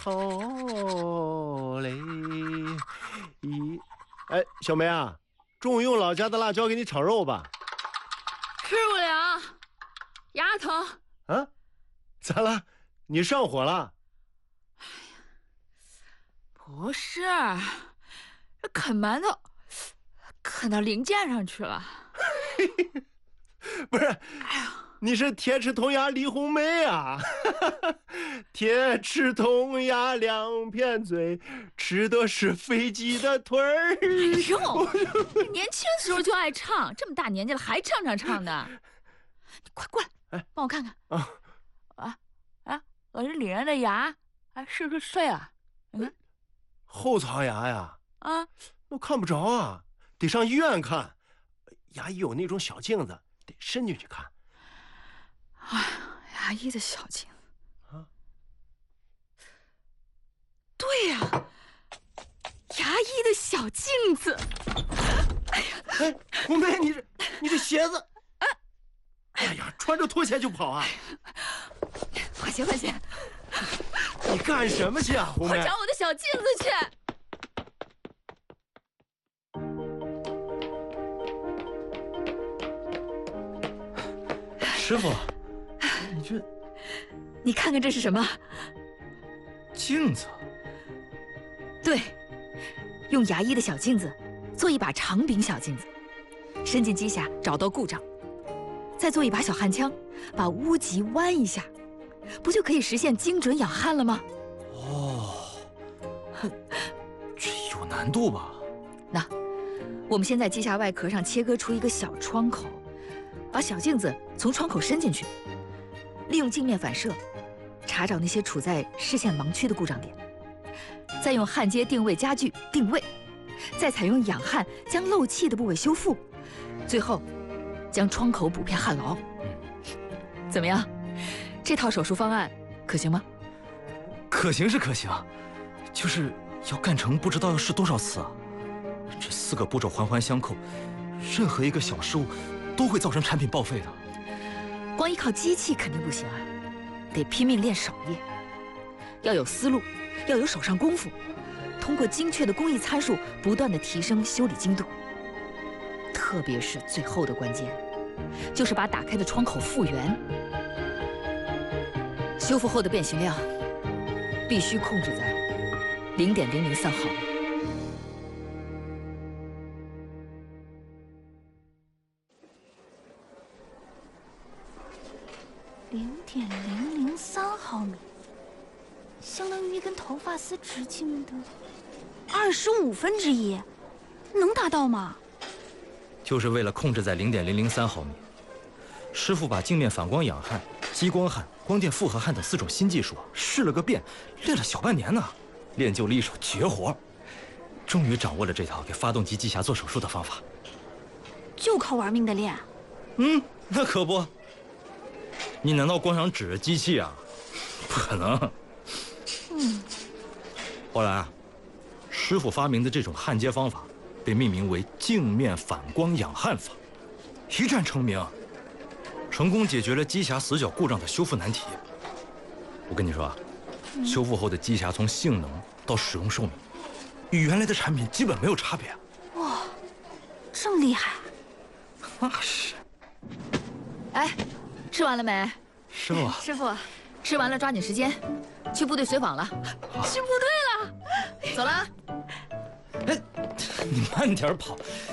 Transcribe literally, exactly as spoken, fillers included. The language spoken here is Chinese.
头嘞。一，哎，小梅啊，中午用老家的辣椒给你炒肉吧。 吃不了，牙疼。 啊？咋了？你上火了？ 哎呀，不是，这啃馒头啃到零件上去了。 不是，哎呀，你是铁齿铜牙李红梅啊！铁齿铜牙两片嘴，吃的是飞机的腿儿。 哎呦，年轻时候就爱唱，这么大年纪了还唱唱唱的。你快过来，哎，帮我看看。啊啊啊！我这里面的牙，哎，是不是碎了？你看， 后槽牙呀。 啊， 我看不着啊，得上医院看。牙医有那种小镜子，得伸进去看。 哎呀，牙医的小镜子啊，对呀、啊，牙医的小镜子。 哎呀，哎，红梅，你这你这鞋子，哎，哎呀，穿着拖鞋就跑啊！ 换鞋换鞋。 你干什么去啊，红梅？ 我找我的小镜子去。 师傅，你这…… 你看看这是什么？ 镜子。 对，用牙医的小镜子做一把长柄小镜子，伸进机匣找到故障，再做一把小焊枪，把屋脊弯一下，不就可以实现精准养焊了吗？ 哦，这有难度吧？ 那，我们先在机匣外壳上切割出一个小窗口，把小镜子从窗口伸进去，利用镜面反射，查找那些处在视线盲区的故障点，再用焊接定位家具定位，再采用养焊将漏气的部位修复，最后将窗口补片焊牢。嗯，怎么样？这套手术方案可行吗？ 可行是可行，就是要干成不知道要试多少次啊！这四个步骤环环相扣，任何一个小失误都会造成产品报废的。 光依靠机器肯定不行啊，得拼命练手艺，要有思路，要有手上功夫，通过精确的工艺参数，不断的提升修理精度。特别是最后的关键，就是把打开的窗口复原。修复后的变形量必须控制在零点零零三毫米。 零点零零三毫米，相当于一根头发丝直径的二十五分之一，能达到吗？ 就是为了控制在零点零零三毫米，师傅把镜面反光养焊、激光焊、光电复合焊等四种新技术试了个遍，练了小半年呢，练就了一手绝活，终于掌握了这套给发动机机匣做手术的方法。 就靠玩命的练？ 嗯，那可不。你难道光想指着机器啊？不可能。 嗯。 后来啊，师傅发明的这种焊接方法被命名为镜面反光养焊法，一战成名，成功解决了机匣死角故障的修复难题。我跟你说啊，嗯、修复后的机匣从性能到使用寿命，与原来的产品基本没有差别。 哇，这么厉害！ 那是。 哎。吃完了没？ 师傅， 师傅，吃完了抓紧时间，去部队随访了。去部队了，走了。 哎，你慢点跑，